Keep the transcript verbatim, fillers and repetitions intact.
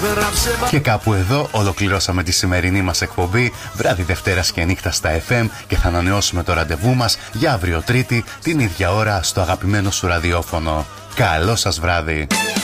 Και κάπου εδώ ολοκληρώσαμε τη σημερινή μας εκπομπή βράδυ Δευτέρας και νύχτα στα εφ εμ και θα ανανεώσουμε το ραντεβού μας για αύριο Τρίτη την ίδια ώρα στο αγαπημένο σου ραδιόφωνο. Καλό σας βράδυ.